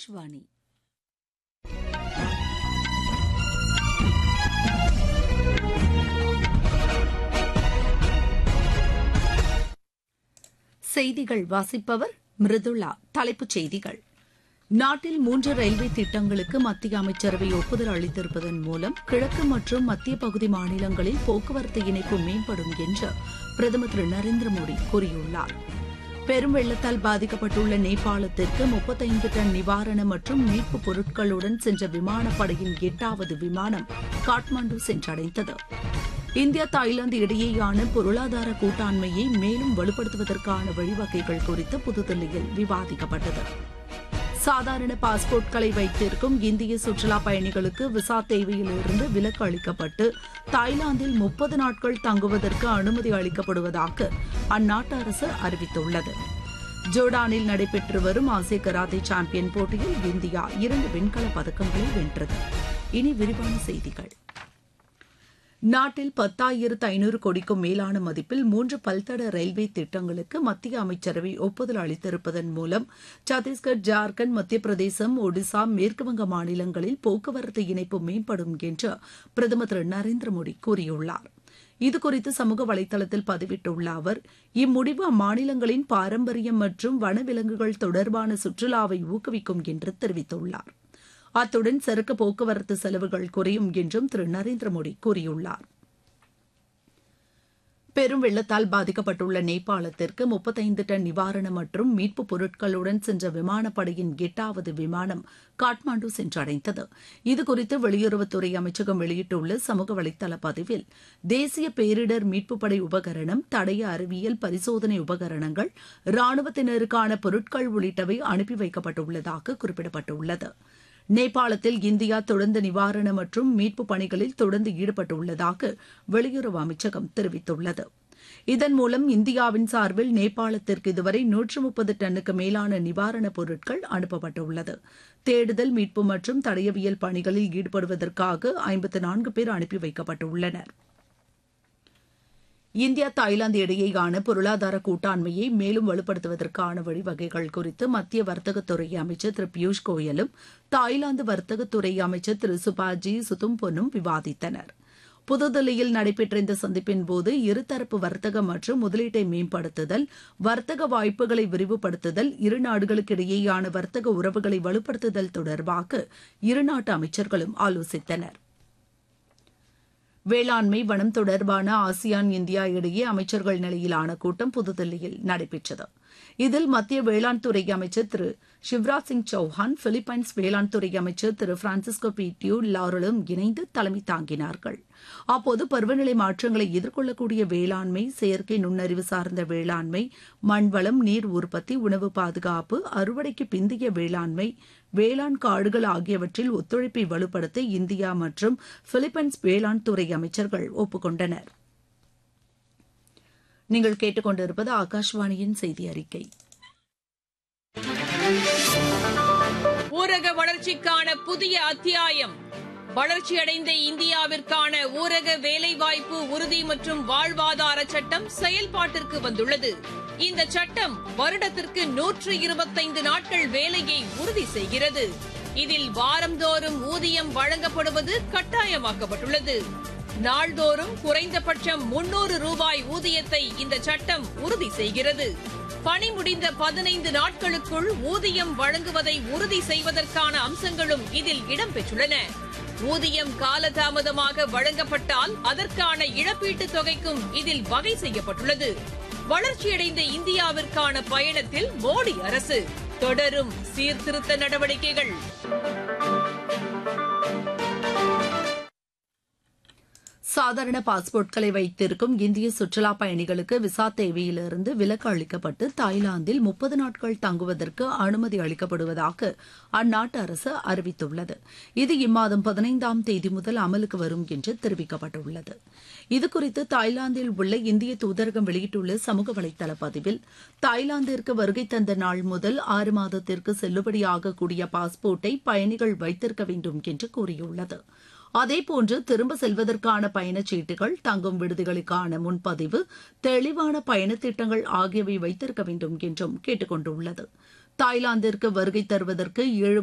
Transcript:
ஆகாஷ்வாணி. செய்திகள் வாசிப்பவர் மிருதுளா. தலைப்புச் செய்திகள்: நாட்டில் 3 ரயில்வே திட்டங்களுக்கு மத்திய அமைச்சரவை ஒப்புதல் அளித்திருப்பதன் மூலம் கிழக்கு மற்றும் மத்திய பகுதி மாநிலங்களில் போக்குவரத்து இணைப்பு மேம்படும் என்று பிரதமர் திரு நரேந்திர மோடி கூறியுள்ளார். பெரும் வெள்ளத்தால் பாதிக்கப்பட்டுள்ள நேபாளத்திற்கு 35 டன் நிவாரண மற்றும் மீட்புப் பொருட்களுடன் சென்ற விமானப்படையின் 8வது விமானம் காட்மாண்டு சென்றடைந்தது. இந்தியா தாய்லாந்து இடையேயான பொருளாதார கூட்டாண்மையை மேலும் வலுப்படுத்துவதற்கான வழிவகைகள் குறித்து புதுதில்லியில் விவாதிக்கப்பட்டது. சாதாரண பாஸ்போர்ட்களை வைத்திருக்கும் இந்திய சுற்றுலா பயணிகளுக்கு விசா தேவையிலிருந்து விலக்கு அளிக்கப்பட்டு தாய்லாந்தில் 30 நாட்கள் தங்குவதற்கு அனுமதி அளிக்கப்படுவதாக அந்நாட்டு அரசு அறிவித்துள்ளது. ஜோர்டானில் நடைபெற்று வரும் ஆசிய கராத்தே சாம்பியன் போட்டியில் இந்தியா 2 வெண்கலப் பதக்கங்களை வென்றது. இனி விரிவான செய்திகள். நாட்டில் 10,500 கோடிக்கும் மேலான மதிப்பில் 3 பல்தட ரயில்வே திட்டங்களுக்கு மத்திய அமைச்சரவை ஒப்புதல் அளித்திருப்பதன் மூலம் சத்தீஸ்கர், ஜார்க்கண்ட், மத்திய பிரதேசம், ஒடிசா, மேற்குவங்க மாநிலங்களில் போக்குவரத்து இணைப்பு மேம்படும் என்று பிரதமர் திரு நரேந்திர மோடி கூறியுள்ளார். இதுகுறித்து சமூக வலைதளத்தில் பதிவிட்டுள்ள அவர், இம்முடிவு அம்மாநிலங்களின் பாரம்பரியம் மற்றும் வனவிலங்குகள் தொடர்பான சுற்றுலாவை ஊக்குவிக்கும் என்று தெரிவித்துள்ளார். அத்துடன் சரக்கு போக்குவரத்து செலவுகள் குறையும் என்றும் திரு நரேந்திர மோடி கூறியுள்ளார். பெரும் வெள்ளத்தால் பாதிக்கப்பட்டுள்ள நேபாளத்திற்கு 35 டன் நிவாரண மற்றும் மீட்புப் பொருட்களுடன் சென்ற விமானப்படையின் 8வது விமானம் காட்மாண்டு சென்றடைந்தது. இதுகுறித்து வெளியுறவுத்துறை அமைச்சகம் வெளியிட்டுள்ள சமூக வலைதள பதிவில், தேசிய பேரிடர் மீட்புப்படை உபகரணம், தடய அறிவியல் பரிசோதனை உபகரணங்கள், ராணுவத்தினருக்கான பொருட்கள் உள்ளிட்டவை அனுப்பி வைக்கப்பட்டுள்ளதாக குறிப்பிடப்பட்டுள்ளது. நேபாளத்தில் இந்தியா தொடர்ந்து நிவாரண மற்றும் மீட்புப் பணிகளில் தொடர்ந்து ஈடுபட்டுள்ளதாக வெளியுறவு அமைச்சகம் தெரிவித்துள்ளது. இதன் மூலம் இந்தியாவின் சார்பில் நேபாளத்திற்கு இதுவரை 130 டன்னுக்கு மேலான நிவாரணப் பொருட்கள் அனுப்பப்பட்டுள்ளது. தேடுதல், மீட்பு மற்றும் தடயவியல் பணிகளில் ஈடுபடுவதற்காக 54 பேர் அனுப்பி வைக்கப்பட்டுள்ளனர். இந்தியா தாய்லாந்து இடையேயான பொருளாதார கூட்டாண்மையை மேலும் வலுப்படுத்துவதற்கான வழிவகைகள் குறித்து மத்திய வர்த்தகத்துறை அமைச்சர் திரு பியூஷ் கோயலும் தாய்லாந்து வர்த்தகத்துறை அமைச்சர் திரு சுபாஜி சுதும்பொனும் விவாதித்தனர். புதுதில்லியில் நடைபெற்ற இந்த சந்திப்பின்போது இருதரப்பு வர்த்தகம் மற்றும் முதலீட்டை மேம்படுத்துதல், வர்த்தக வாய்ப்புகளை விரிவுபடுத்துதல், இரு நாடுகளுக்கிடையேயான வர்த்தக உறவுகளை வலுப்படுத்துதல் தொடர்பாக இருநாட்டு அமைச்சர்களும் ஆலோசித்தனர். வேளாண்மை, வனம் தொடர்பான ஆசியான் இந்தியா இடையே அமைச்சர்கள் நிலையிலான கூட்டம் புதுதில்லியில் நடைபெற்றது. இதில் மத்திய வேளாண் துறை அமைச்சர் திரு சிவராஜ் சிங் சௌஹான், பிலிப்பைன்ஸ் வேளாண் துறை அமைச்சர் திரு பிரான்சிஸ்கோ பீட்டியூ லாரலும் இணைந்து தலைமை தாங்கினார்கள். அப்போது பருவநிலை மாற்றங்களை எதிர்கொள்ளக்கூடிய வேளாண்மை, செயற்கை நுண்ணறிவு சார்ந்த வேளாண்மை, மண்வளம், நீர் உற்பத்தி, உணவு பாதுகாப்பு, அறுவடைக்கு பிந்தைய வேளாண்மை, வேளாண் காடுகள் ஆகியவற்றில் ஒத்துழைப்பை வலுப்படுத்த இந்தியா மற்றும் பிலிப்பைன்ஸ் வேளாண் துறை அமைச்சர்கள் ஒப்புக்கொண்டனர். நீங்கள் கேட்டுக்கொண்டிருப்பது ஆகாஷ்வாணியின் செய்தி அறிக்கை. ஊரக வளர்ச்சிக்கான புதிய அத்தியாயம். வளர்ச்சியடைந்த இந்தியாவிற்கான ஊரக வேலைவாய்ப்பு உறுதி மற்றும் வாழ்வாதார சட்டம் செயல்பாட்டிற்கு வந்துள்ளது. இந்த சட்டம் வருடத்திற்கு 125 நாட்கள் வேலையை உறுதி செய்கிறது. இதில் வாரந்தோறும் ஊதியம் வழங்கப்படுவது கட்டாயமாக்கப்பட்டுள்ளது. நாள்தோறும் குறைந்தபட்சம் 300 ரூபாய் ஊதியத்தை இந்த சட்டம் உறுதி செய்கிறது. பணி முடிந்த 15 நாட்களுக்குள் ஊதியம் வழங்குவதை உறுதி செய்வதற்கான அம்சங்களும் இதில் இடம்பெற்றுள்ளன. ஊதியம் காலதாமதமாக வழங்கப்பட்டால் அதற்கான இழப்பீட்டுத் தொகைக்கும் இதில் வகை செய்யப்பட்டுள்ளது. வளர்ச்சியடைந்த இந்தியாவிற்கான பயணத்தில் மோடி அரசு தொடரும் சீர்திருத்த நடவடிக்கைகள். சாதாரண பாஸ்போர்ட்களை வைத்திருக்கும் இந்திய சுற்றுலா பயணிகளுக்கு விசா தேவையிலிருந்து விலக்கு அளிக்கப்பட்டு தாய்லாந்தில் 30 நாட்கள் தங்குவதற்கு அனுமதி அளிக்கப்படுவதாக அந்நாட்டு அரசு அறிவித்துள்ளது. இது இம்மாதம் 15ஆம் தேதி முதல் அமலுக்கு வரும் என்று தெரிவிக்கப்பட்டுள்ளது. இதுகுறித்து தாய்லாந்தில் உள்ள இந்திய தூதரகம் வெளியிட்டுள்ள சமூக வலைதள பதிவில், தாய்லாந்திற்கு வருகை தந்த நாள் முதல் 6 மாதத்திற்கு செல்லுபடியாகக்கூடிய பாஸ்போர்ட்டை பயணிகள் வைத்திருக்க வேண்டும் என்று கூறியுள்ளது. அதேபோன்று திரும்ப செல்வதற்கான பயணச்சீட்டுகள், தங்கும் விடுதிகளுக்கான முன்பதிவு, தெளிவான பயணத் திட்டங்கள் ஆகியவை வைத்திருக்க வேண்டும் என்றும் கேட்டுக் கொண்டுள்ளது. தாய்லாந்திற்கு வருகை தருவதற்கு 7